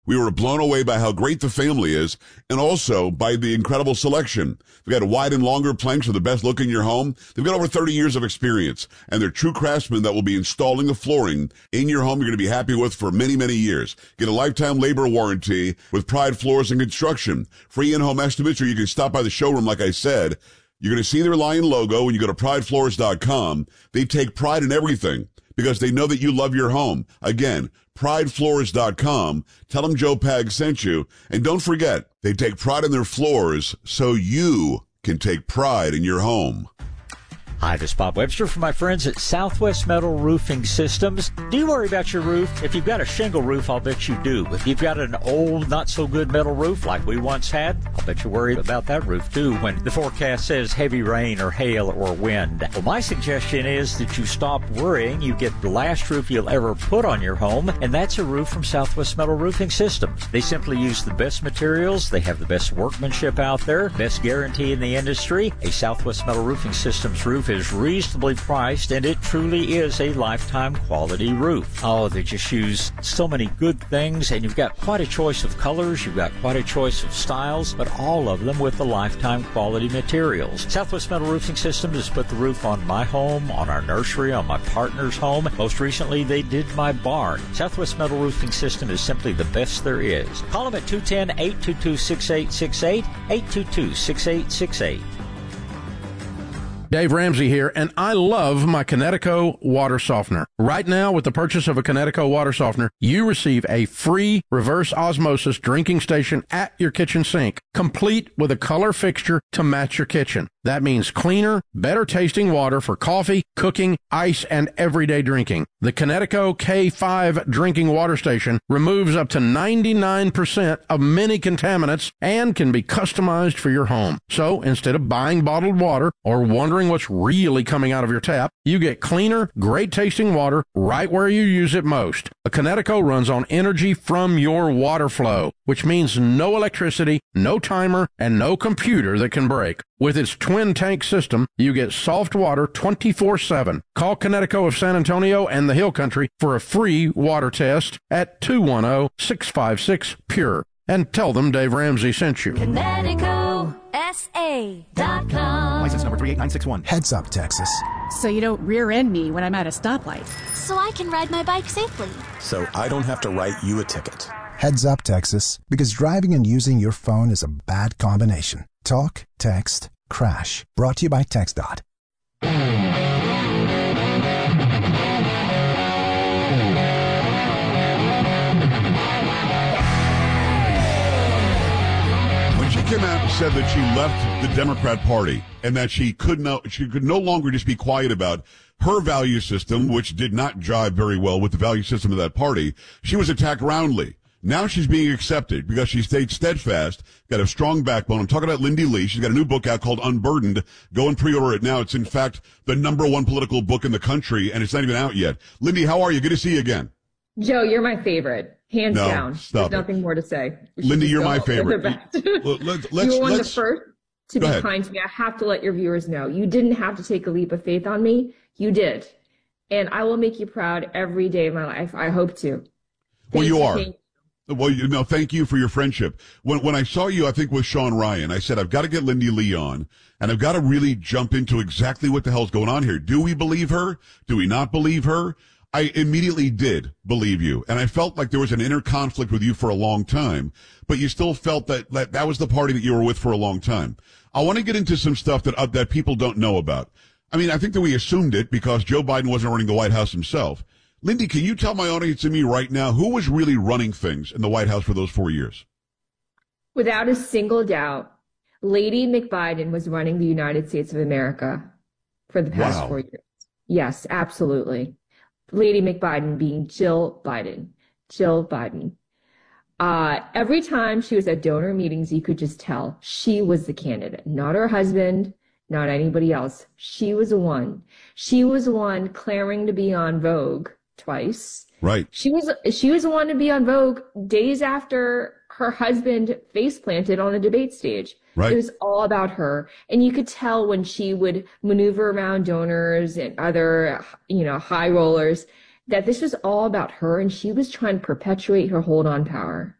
We were blown away by how great the family is and also by the incredible selection. They've got wide and longer planks for the best look in your home. They've got over 30 years of experience, and they're true craftsmen that will be installing the flooring in your home you're going to be happy with for many, many years. Get a lifetime labor warranty with Pride Floors and Construction. Free in-home estimates, or you can stop by the showroom like I said. You're going to see their Lion logo when you go to pridefloors.com. They take pride in everything because they know that you love your home. Again, pridefloors.com. Tell them Joe Pag sent you. And don't forget, they take pride in their floors so you can take pride in your home. Hi, this is Bob Webster from my friends at Southwest Metal Roofing Systems. Do you worry about your roof? If you've got a shingle roof, I'll bet you do. If you've got an old, not-so-good metal roof like we once had, I'll bet you worry about that roof, too, when the forecast says heavy rain or hail or wind. Well, my suggestion is that you stop worrying. You get the last roof you'll ever put on your home, and that's a roof from Southwest Metal Roofing Systems. They simply use the best materials. They have the best workmanship out there, best guarantee in the industry. A Southwest Metal Roofing Systems roof is reasonably priced, and it truly is a lifetime quality roof. Oh, they just use so many good things, and you've got quite a choice of colors, you've got quite a choice of styles, but all of them with the lifetime quality materials. Southwest Metal Roofing Systems has put the roof on my home, on our nursery, on my partner's home. Most recently, they did my barn. Southwest Metal Roofing System is simply the best there is. Call them at 210-822-6868, 822-6868. Dave Ramsey here, and I love my Kinetico water softener. Right now, with the purchase of a Kinetico water softener, you receive a free reverse osmosis drinking station at your kitchen sink, complete with a color fixture to match your kitchen. That means cleaner, better tasting water for coffee, cooking, ice, and everyday drinking. The Kinetico K5 drinking water station removes up to 99% of many contaminants and can be customized for your home. So instead of buying bottled water or wondering what's really coming out of your tap, you get cleaner, great tasting water right where you use it most. A Kinetico runs on energy from your water flow, which means no electricity, no timer, and no computer that can break. With its twin tank system, you get soft water 24/7. Call Kinetico of San Antonio and the Hill Country for a free water test at 210-656-PURE. And tell them Dave Ramsey sent you. KineticoSA.com. License number 38961. Heads up, Texas. So you don't rear end me when I'm at a stoplight. So I can ride my bike safely. So I don't have to write you a ticket. Heads up, Texas, because driving and using your phone is a bad combination. Talk, text, crash. Brought to you by TxDOT. When she came out and said that she left the Democrat Party and that she could no longer just be quiet about her value system, which did not jive very well with the value system of that party, she was attacked roundly. Now she's being accepted because she stayed steadfast, got a strong backbone. I'm talking about Lindy Lee. She's got a new book out called Unburdened. Go and pre-order it now. It's, in fact, the #1 political book in the country, and it's not even out yet. Lindy, how are you? Good to see you again. Joe, you're my favorite. Hands down. There's nothing more to say. Lindy, you're my favorite. You were one of the first to be kind to me. I have to let your viewers know. You didn't have to take a leap of faith on me. You did. And I will make you proud every day of my life. I hope to. Well, you are. Well, thank you for your friendship. When I saw you, I think with Sean Ryan, I said, I've got to get Lindy Lee on, and I've got to really jump into exactly what the hell's going on here. Do we believe her? Do we not believe her? I immediately did believe you, and I felt like there was an inner conflict with you for a long time, but you still felt that was the party that you were with for a long time. I want to get into some stuff that people don't know about. I mean, I think that we assumed it because Joe Biden wasn't running the White House himself. Lindy, can you tell my audience and me right now who was really running things in the White House for those 4 years? Without a single doubt, Lady McBiden was running the United States of America for the past 4 years. Yes, absolutely. Lady McBiden being Jill Biden. Jill Biden. Every time she was at donor meetings, you could just tell she was the candidate, not her husband, not anybody else. She was the one. She was the one clamoring to be on Vogue twice. Right. She was the one to be on Vogue days after her husband face planted on the debate stage. Right. It was all about her. And you could tell when she would maneuver around donors and other, high rollers, that this was all about her, and she was trying to perpetuate her hold on power.